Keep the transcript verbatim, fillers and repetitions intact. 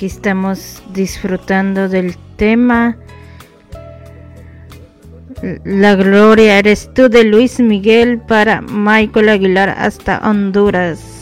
Aquí estamos disfrutando del tema La Gloria Eres Tú de Luis Miguel para Michael Aguilar hasta Honduras.